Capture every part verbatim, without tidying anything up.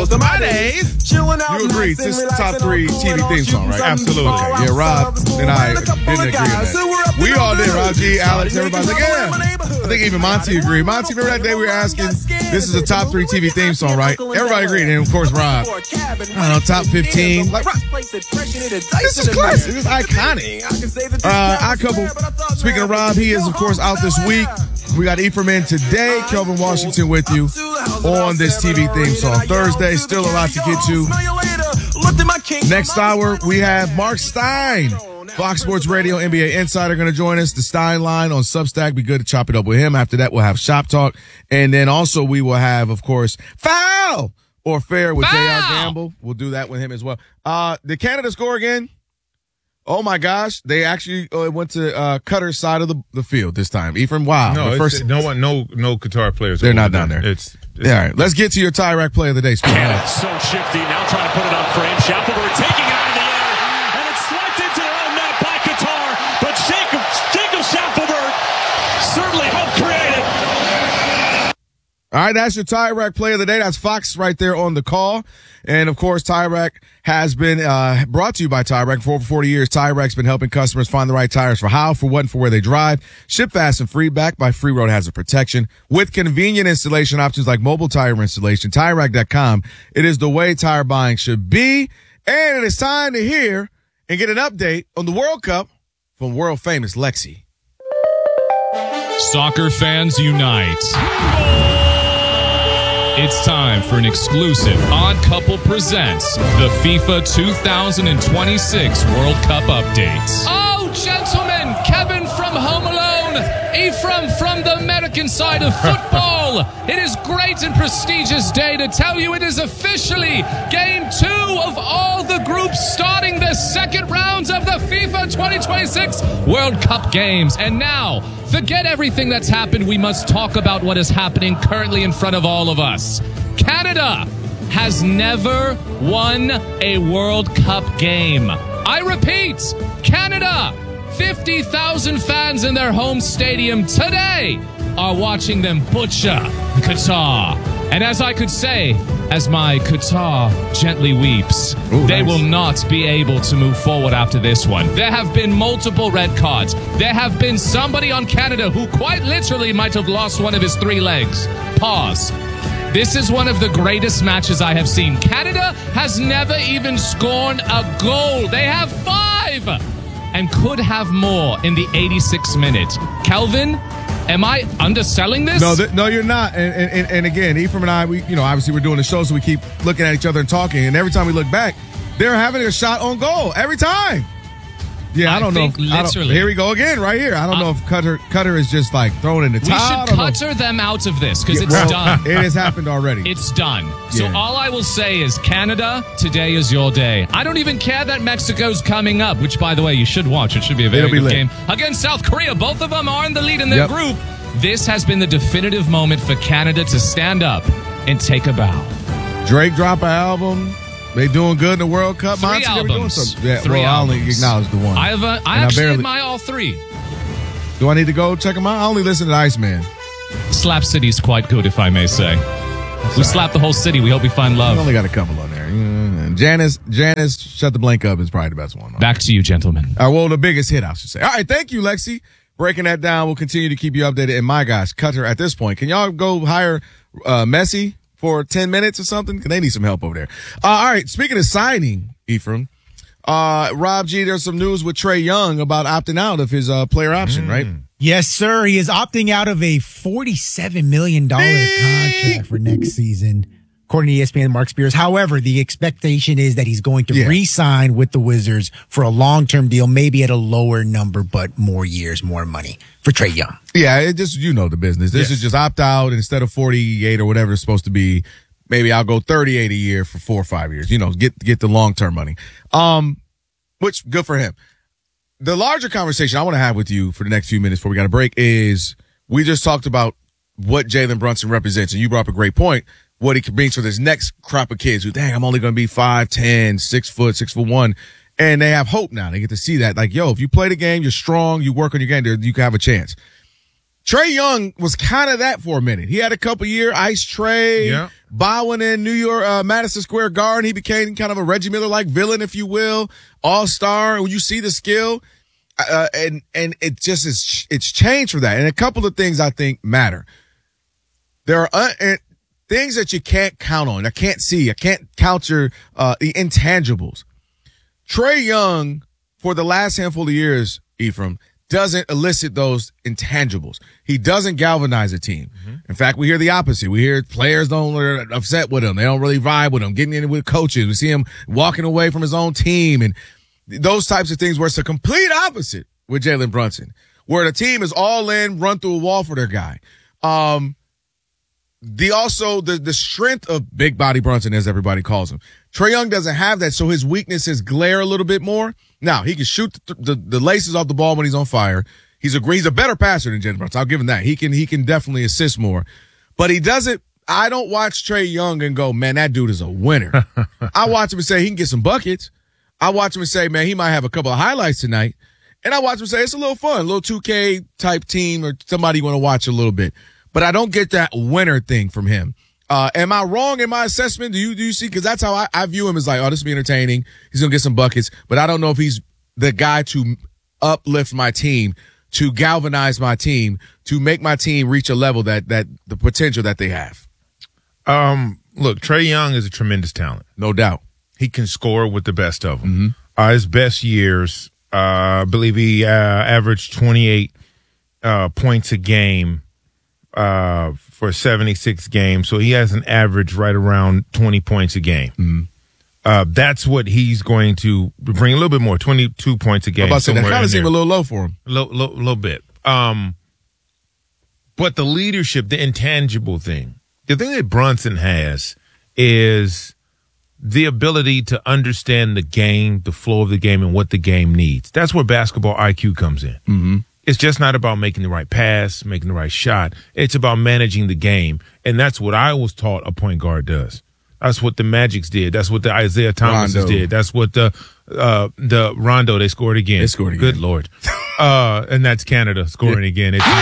most of my days. You agreed. This is the top three T V theme song, right? Absolutely. Okay. Yeah, Rob and I didn't agree on that. We all did. Rob G, Alex, everybody's like, yeah. I think even Monty agreed. Monty, remember that day we were asking, this is a top three T V theme song, right? Everybody agreed. And, of course, Rob, I don't know, top fifteen. Like, Rob, this is classic. This is iconic. Uh, our couple, speaking of Rob, he is, of course, out this week. We got Ephraim in today. Kelvin Washington with you on this T V theme song. Thursday, still a lot to get to. Next hour, we have Mark Stein, Fox Sports Radio N B A Insider, going to join us. The Stein line on Substack. Be good to chop it up with him. After that, we'll have Shop Talk. And then also we will have, of course, Foul or Fair with J R Gamble. We'll do that with him as well. Uh, did Canada score again? Oh, my gosh. They actually uh, went to uh, Qatar's side of the, the field this time. Ephraim, wow. No, the first, no one, no no Qatar players. They're not down there. It's, it's yeah, all right. Let's get to your tie-rack play of the day. Yeah, it's so shifty. Now trying to put it on frame. Shackelford taking it out of the air. And it's swept into their own net by Qatar. But Jacob, Jacob Shackelford certainly helped create it. All right, that's your tie-rack play of the day. That's Fox right there on the call. And, of course, tie-rack has been uh brought to you by tie-rack. For over forty years, tie-rack's been helping customers find the right tires for how, for what, and for where they drive. Ship fast and free, backed by Free Road Hazard Protection. With convenient installation options like mobile tire installation, tie rack dot com. It is the way tire buying should be. And it is time to hear and get an update on the World Cup from world-famous Lexi. Soccer fans unite. It's time for an exclusive Odd Couple Presents the FIFA two thousand twenty-six World Cup update. Oh, gentlemen, Kevin from Home Alone, Ephraim from the American side of football. It is great and prestigious day to tell you it is officially game two of all the groups starting the second rounds of the FIFA twenty twenty-six World Cup games. And now, forget everything that's happened. We must talk about what is happening currently in front of all of us. Canada has never won a World Cup game. I repeat, Canada, fifty thousand fans in their home stadium today are watching them butcher Qatar. And as I could say, as my Qatar gently weeps, Ooh, they nice. will not be able to move forward after this one. There have been multiple red cards. There have been somebody on Canada who quite literally might have lost one of his three legs. Pause. This is one of the greatest matches I have seen. Canada has never even scored a goal. They have five and could have more in the eighty-sixth minute. Kelvin, am I underselling this? No, th- no, you're not. And, and and again, Ephraim and I, we, you know, obviously we're doing the show, so we keep looking at each other and talking. And every time we look back, they're having a shot on goal every time. Yeah, I, I don't know. If, literally. I don't, here we go again, right here. I don't uh, know if Qatar, Qatar is just like throwing in the towel. We should Qatar them out of this because yeah, it's well, done. It has happened already. It's done. So yeah. all I will say is, Canada, today is your day. I don't even care that Mexico's coming up, which, by the way, you should watch. It should be a very It'll good be game. Against South Korea, both of them are in the lead in their yep. group. This has been the definitive moment for Canada to stand up and take a bow. Drake drop an album. They doing good in the World Cup. Three Monty, albums. Yeah, three well, albums. I only acknowledge the one. I've, uh, I and actually I barely, admire all three. Do I need to go check them out? I only listen to Iceman. Slap City's quite good, if I may say. That's we right. slapped the whole city. We hope we find love. We only got a couple on there. Mm-hmm. Janice, Janice, Shut the Blank Up is probably the best one. Back to you, gentlemen. All right, well, the biggest hit, I should say. All right, thank you, Lexi. Breaking that down. We'll continue to keep you updated. And my gosh, Qatar at this point. Can y'all go hire uh, Messi for ten minutes or something? Because they need some help over there. Uh, all right, speaking of signing, Ephraim, uh, Rob G, there's some news with Trae Young about opting out of his uh, player option, mm. right? Yes, sir. He is opting out of a forty-seven million dollars contract for next season, according to E S P N and Mark Spears. However, the expectation is that he's going to yeah. re-sign with the Wizards for a long-term deal, maybe at a lower number, but more years, more money for Trae Young. Yeah, it just, you know the business. This yes. is just opt out instead of forty-eight or whatever it's supposed to be. Maybe I'll go thirty-eight a year for four or five years, you know, get, get the long-term money. Um, which good for him. The larger conversation I want to have with you for the next few minutes before we got a break is we just talked about what Jalen Brunson represents, and you brought up a great point, what he brings for this next crop of kids who, dang, I'm only going to be five, ten, six foot, six foot one. And they have hope now. They get to see that. Like, yo, if you play the game, you're strong, you work on your game, you can have a chance. Trae Young was kind of that for a minute. He had a couple year Ice Trae, Yeah. bowing in New York, uh, Madison Square Garden. He became kind of a Reggie Miller-like villain, if you will, all-star. When you see the skill, uh, and and it just is, it's changed for that. And a couple of things I think matter. There are uh, things that you can't count on. I can't see. I can't count your uh, the intangibles. Trae Young, for the last handful of years, Ephraim, doesn't elicit those intangibles. He doesn't galvanize a team. Mm-hmm. In fact, we hear the opposite. We hear players don't are upset with him. They don't really vibe with him, getting in with coaches. We see him walking away from his own team and those types of things where it's a complete opposite with Jalen Brunson, where the team is all in, run through a wall for their guy. Um, the also the the strength of Big Body Brunson, as everybody calls him. Trae Young doesn't have that, so his weaknesses glare a little bit more. Now, he can shoot the, the, the laces off the ball when he's on fire. He's a he's a better passer than Jalen Brunson. I'll give him that. He can he can definitely assist more. But he doesn't – I don't watch Trae Young and go, man, that dude is a winner. I watch him and say he can get some buckets. I watch him and say, man, he might have a couple of highlights tonight. And I watch him say it's a little fun, a little two K type team or somebody you want to watch a little bit. But I don't get that winner thing from him. Uh, am I wrong in my assessment? Do you, do you see? Cause that's how I, I view him as like, oh, this will be entertaining. He's going to get some buckets, but I don't know if he's the guy to uplift my team, to galvanize my team, to make my team reach a level that, that the potential that they have. Um, look, Trae Young is a tremendous talent. No doubt. He can score with the best of them. Mm-hmm. Uh, his best years, uh, I believe he, uh, averaged twenty-eight, uh, points a game. Uh, for seventy-six games. So he has an average right around twenty points a game. Mm-hmm. Uh, that's what he's going to bring a little bit more, twenty-two points a game. I'm about to say, that kind of seemed a little low for him. A little, little, little bit. Um, but the leadership, the intangible thing, the thing that Brunson has is the ability to understand the game, the flow of the game, and what the game needs. That's where basketball I Q comes in. Mm-hmm. It's just not about making the right pass, making the right shot. It's about managing the game. And that's what I was taught a point guard does. That's what the Magics did. That's what the Isaiah Thomases Rondo. did. That's what the uh, the Rondo, they scored again. They scored again. Good Lord. uh, and that's Canada scoring again. It's,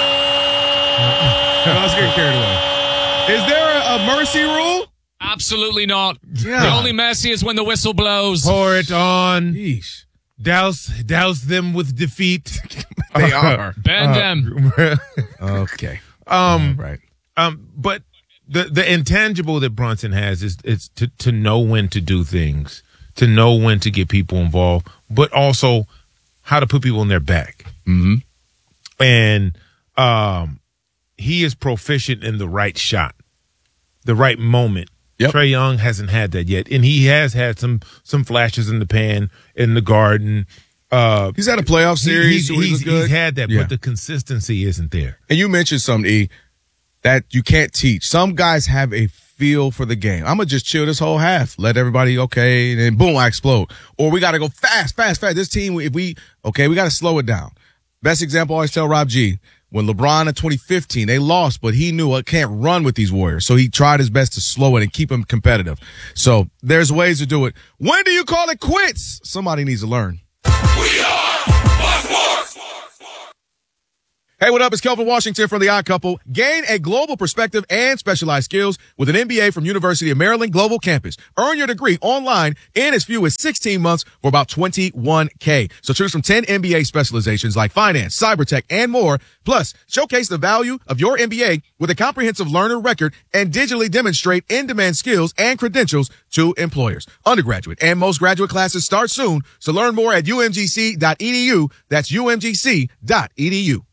I was getting carried away. Is there a, a mercy rule? Absolutely not. Yeah. The only mercy is when the whistle blows. pour it on. Yeesh. Douse, douse them with defeat. They are. Ban them. Okay. um, right. Um, but the the intangible that Brunson has is it's to to know when to do things, to know when to get people involved, but also how to put people in their back. Mm-hmm. And um, he is proficient in the right shot, the right moment. Yep. Trae Young hasn't had that yet, and he has had some some flashes in the pan, in the garden. Uh, He's had a playoff series. He's, so he he's, was good. he's had that, Yeah. but the consistency isn't there. And you mentioned something, E, that you can't teach. Some guys have a feel for the game. I'm going to just chill this whole half. Let everybody, okay, and then boom, I explode. Or we got to go fast, fast, fast. This team, if we, okay, we got to slow it down. Best example, I always tell Rob G, when LeBron in twenty fifteen, they lost, but he knew I can't run with these Warriors. So he tried his best to slow it and keep them competitive. So there's ways to do it. When do you call it quits? Somebody needs to learn. We are Fox Sports. Hey, what up? It's Kelvin Washington from The Odd Couple. Gain a global perspective and specialized skills with an M B A from University of Maryland Global Campus. Earn your degree online in as few as sixteen months for about twenty-one K. So choose from ten M B A specializations like finance, cyber tech, and more. Plus, showcase the value of your M B A with a comprehensive learner record and digitally demonstrate in-demand skills and credentials to employers. Undergraduate and most graduate classes start soon. So learn more at U M G C dot E D U. That's U M G C dot E D U.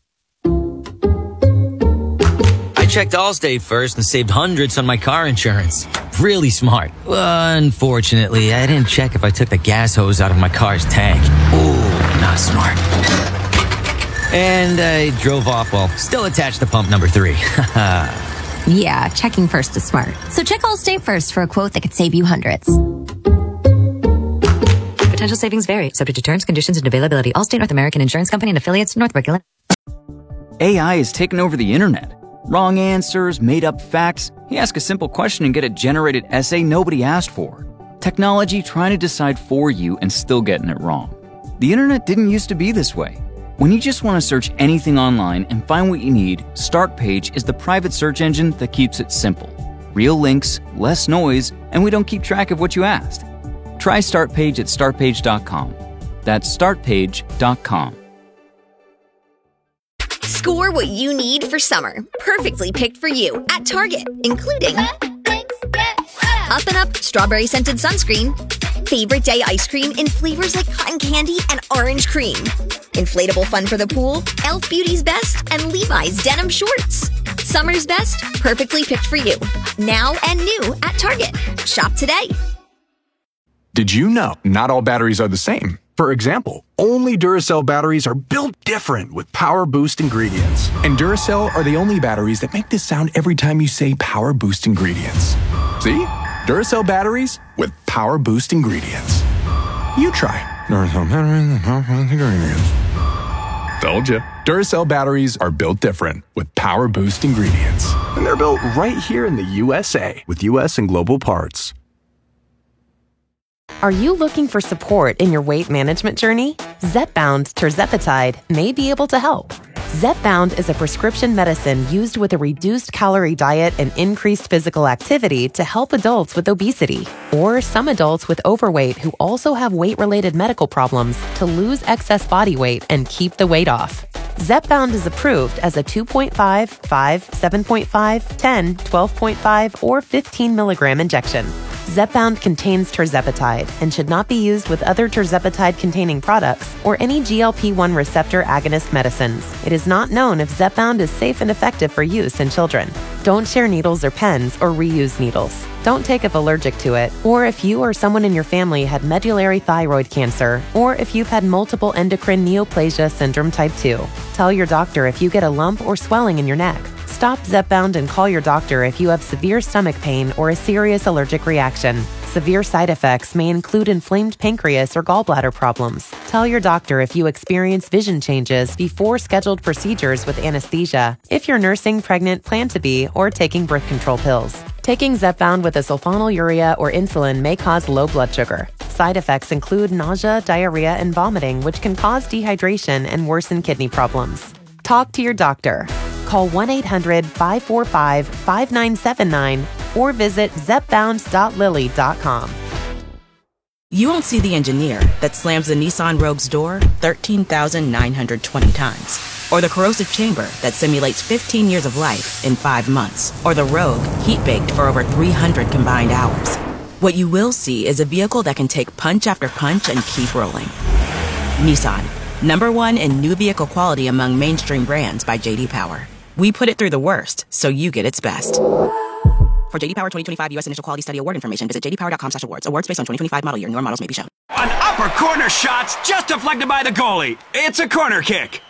I checked Allstate first and saved hundreds on my car insurance. Really smart. Unfortunately, I didn't check if I took the gas hose out of my car's tank. Ooh, not smart. And I drove off while still attached to pump number three. Yeah, checking first is smart. So check Allstate first for a quote that could save you hundreds. Potential savings vary, subject to terms, conditions, and availability. Allstate North American Insurance Company and affiliates, Northbrook, Illinois. A I has taken over the internet. Wrong answers, made up facts. You ask a simple question and get a generated essay nobody asked for. Technology trying to decide for you and still getting it wrong. The internet didn't used to be this way. When you just want to search anything online and find what you need, Startpage is the private search engine that keeps it simple. Real links, less noise, and we don't keep track of what you asked. Try Startpage at startpage dot com. That's startpage dot com. Score what you need for summer. Perfectly picked for you at Target, including Up and Up strawberry scented sunscreen, favorite day ice cream in flavors like cotton candy and orange cream, inflatable fun for the pool, e l f Beauty's Best, and Levi's denim shorts. Summer's best, perfectly picked for you. Now and new at Target. Shop today. Did you know not all batteries are the same? For example, only Duracell batteries are built different with Power Boost ingredients. And Duracell are the only batteries that make this sound every time you say Power Boost ingredients. See? Duracell batteries with Power Boost ingredients. You try. Duracell batteries with Power Boost ingredients. Told you. Duracell batteries are built different with Power Boost ingredients. And they're built right here in the U S A with U S and global parts. Are you looking for support in your weight management journey? Zepbound tirzepatide may be able to help. Zepbound is a prescription medicine used with a reduced calorie diet and increased physical activity to help adults with obesity or some adults with overweight who also have weight-related medical problems to lose excess body weight and keep the weight off. Zepbound is approved as a two point five, five, seven point five, ten, twelve point five, or fifteen milligram injection. Zepbound contains tirzepatide and should not be used with other tirzepatide-containing products or any G L P one receptor agonist medicines. It is not known if Zepbound is safe and effective for use in children. Don't share needles or pens or reuse needles. Don't take if allergic to it, or if you or someone in your family had medullary thyroid cancer, or if you've had multiple endocrine neoplasia syndrome type two. Tell your doctor if you get a lump or swelling in your neck. Stop Zepbound and call your doctor if you have severe stomach pain or a serious allergic reaction. Severe side effects may include inflamed pancreas or gallbladder problems. Tell your doctor if you experience vision changes before scheduled procedures with anesthesia, if you're nursing, pregnant, plan to be, or taking birth control pills. Taking Zepbound with a sulfonylurea or insulin may cause low blood sugar. Side effects include nausea, diarrhea, and vomiting, which can cause dehydration and worsen kidney problems. Talk to your doctor. Call one eight hundred, five four five, five nine seven nine or visit zepbound dot lilly dot com. You won't see the engineer that slams the Nissan Rogue's door thirteen thousand nine hundred twenty times, or the corrosive chamber that simulates fifteen years of life in five months, or the Rogue heat-baked for over three hundred combined hours. What you will see is a vehicle that can take punch after punch and keep rolling. Nissan, number one in new vehicle quality among mainstream brands by J D Power. We put it through the worst, so you get its best. For J D Power twenty twenty-five U S Initial Quality Study Award information, visit j d power dot com slash awards. Awards based on twenty twenty-five model year. Newer models may be shown. An upper corner shot's just deflected by the goalie. It's a corner kick.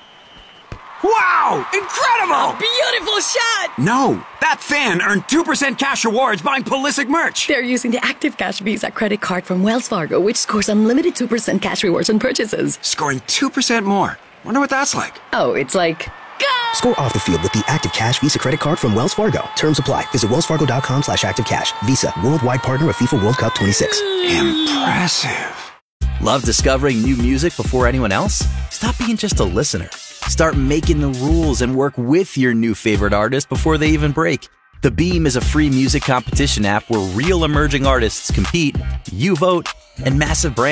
Wow! Incredible! A beautiful shot! No, that fan earned two percent cash rewards buying Pulisic merch. They're using the Active Cash Visa credit card from Wells Fargo, which scores unlimited two percent cash rewards on purchases. Scoring two percent more. Wonder what that's like. Oh, it's like... Score off the field with the Active Cash Visa credit card from Wells Fargo. Terms apply. Visit wells fargo dot com slash active cash. Visa, worldwide partner of FIFA World Cup twenty-six. Impressive. Love discovering new music before anyone else? Stop being just a listener. Start making the rules and work with your new favorite artist before they even break. The Beam is a free music competition app where real emerging artists compete, you vote, and massive brands